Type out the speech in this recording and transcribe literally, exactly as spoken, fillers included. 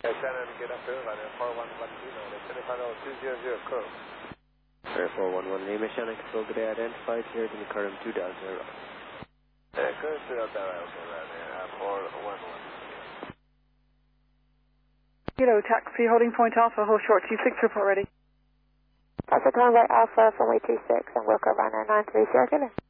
Yeah, Shannon, get up here, running four one one Lima, twenty-five oh two zero zero, curve. Air four one one Lima, Shannon Control, good day, identified here, can you current two Delta zero? Uh, current two Delta, okay, right there, uh, four one one. Kilo, taxi, holding point Alpha, hold short, two six, report ready. Alpha Convoy Alpha, runway two six, and Wilco runner nine three zero,